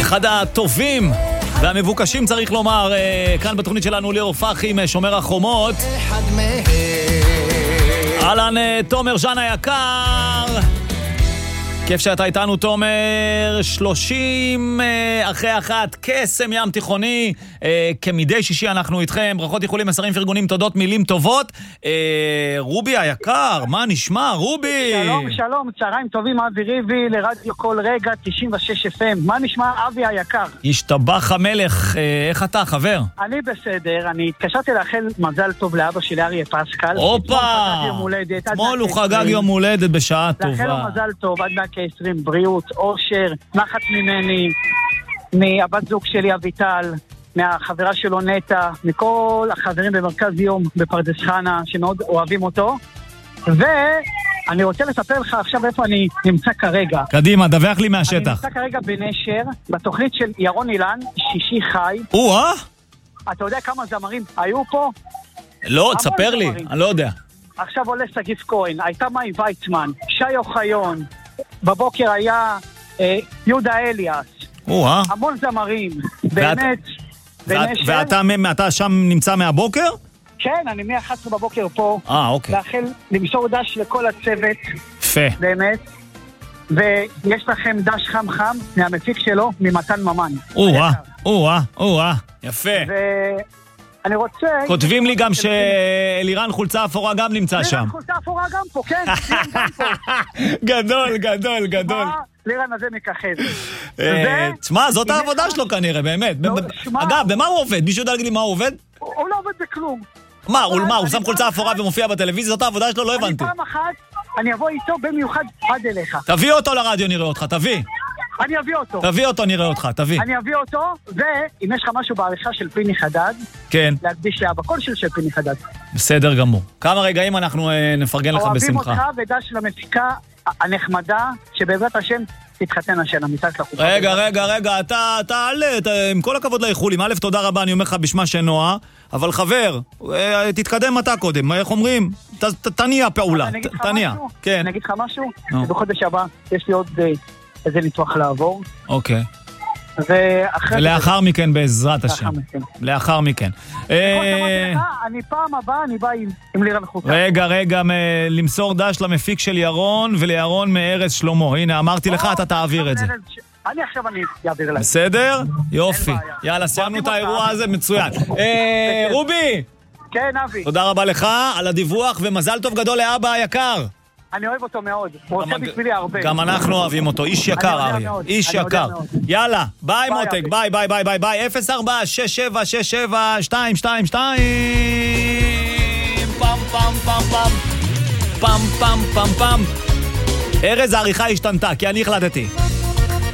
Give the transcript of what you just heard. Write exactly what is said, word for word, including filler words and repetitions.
אחד הטובים והמבוקשים צריך לומר, כאן בתוכנית שלנו ליאור פחי משומר החומות. אהלן תומר ז'אן היקר, כיף שאתה איתנו תומר. שלושים אחרי אחת, קסם ים תיכוני, כמדי שישי אנחנו איתכם. ברכות, איחולים, מסרים, פרגונים, תודות, מילים טובות. רובי היקר, מה נשמע רובי? שלום שלום, צהריים טובים, אבי ריבי לרדיו כל רגע תשעים ושש אף אם. מה נשמע אבי היקר? ישתבח המלך, איך אתה חבר? אני בסדר, אני התקשרתי לאחל מזל טוב לאבא שלי אריה פסקל. אופה, אתמול הוא חגג יום הולדת בשעה טובה. לאחל לו מזל טוב עד מאה עשרים, בריאות, אושר, נחת ממני, מהבת זוג שלי אביטל, מהחברה שלו נטה, מכל החברים במרכז יום בפרדס חנה שמאוד אוהבים אותו. ואני רוצה לספר לך עכשיו איפה אני נמצא כרגע. קדימה, דווח לי מהשטח. אני נמצא כרגע בנשר, בתוכנית של ירון אילן, שישי חי. או-אה? אתה יודע כמה זמרים היו פה? לא, תספר לי, אני לא יודע. עכשיו עולה סגיף כהן, הייתה מאי ויצמן, שי אוחיון, בבוקר היה אה, יהודה אליאס, או-אה. המון זמרים, באמת. ואת, ואתה ואתה שם נמצא מהבוקר? כן, אני מ-אחת עשרה בבוקר פה. אה, אוקיי. לאחל למסור דש לכל הצוות. יפה. באמת. ויש לכם דש חם חם מהמפיק שלו, ממתן ממן. או-אה, או-אה, או-אה, יפה. אני רוצה... כותבים לי גם שאלירן חולצה אפורה גם נמצא שם. לירן חולצה אפורה גם פה, כן. גדול, גדול, גדול. לירן הזה מכחד. תשמע, זאת העבודה שלו כנראה, באמת. אגב, במה הוא עובד? מישהו יודע להגיד לי מה הוא עובד? הוא לא עובד בכלום. מה, הוא שם חולצה אפורה ומופיע בטלוויזיה? זאת העבודה שלו? לא הבנתי. אני פעם אחת, אני אבוא איתו במיוחד עד אליך. תביא אותו לרדיו, נראה אותך, תביא. אני אביא אותו. תביא אותו, נראה אותך, תביא. אני אביא אותו, ואם יש לך משהו בעריכה של פיני חדד, כן. להקדיש לה בקול של פיני חדד. בסדר גמור. כמה רגעים אנחנו נפרגן לך בשמחה. אוהבים אותך ודש למפיקה הנחמדה, שבעזרת השם תתחתן השנה, מתת לחופה. רגע, רגע, רגע, אתה, אתה, עם כל הכבוד לאיחולים, א', תודה רבה, אני אומר לך בשמה שנועה, אבל חבר, תתקדם אתה קודם, איך אומרים? תניע פעולה, תניע. אני אגיד לך משהו? בחודש הבא יש לי עוד איזה ניתוח לעבור. אוקיי. ולאחר מכן בעזרת השם. לאחר מכן. אני פעם הבאה, אני בא עם לירן חוקה. רגע, רגע, למסור דש למפיק של ירון ולירון מארז שלמה. הנה, אמרתי לך, אתה תעביר את זה. אני עכשיו אני אעביר להם. בסדר? יופי. יאללה, סיימנו את האירוע הזה, מצוין. רובי! כן, אבי. תודה רבה לך על הדיווח, ומזל טוב גדול לאבא היקר. אני אוהב אותו מאוד, הוא עושה בשבילי הרבה. גם אנחנו אוהבים אותו, איש יקר אריה, איש יקר. יאללה, ביי מותק, ביי ביי ביי ביי ביי, אפס ארבע שש שבע שש שבע שתיים שתיים שתיים פם פם פם פם פם פם פם פם. ארז העריכה השתנתה, כי אני החלטתי.